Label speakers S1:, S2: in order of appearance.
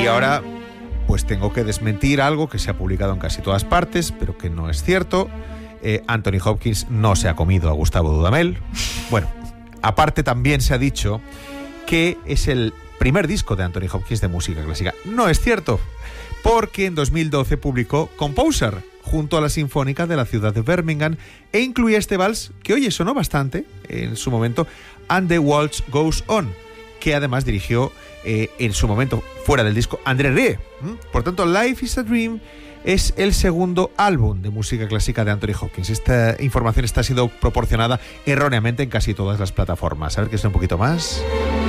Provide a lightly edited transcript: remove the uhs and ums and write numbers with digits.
S1: Y ahora pues tengo que desmentir algo que se ha publicado en casi todas partes, pero que no es cierto. Anthony Hopkins no se ha comido a Gustavo Dudamel. Bueno, aparte también se ha dicho que es el primer disco de Anthony Hopkins de música clásica. No es cierto, porque en 2012 publicó Composer junto a la Sinfónica de la ciudad de Birmingham e incluía este vals que, oye, sonó bastante en su momento, And the Waltz Goes On, que además dirigió en su momento, fuera del disco, André Rieu. Por tanto, Life is a Dream es el segundo álbum de música clásica de Anthony Hopkins. Esta información está siendo proporcionada erróneamente en casi todas las plataformas. A ver qué es un poquito más.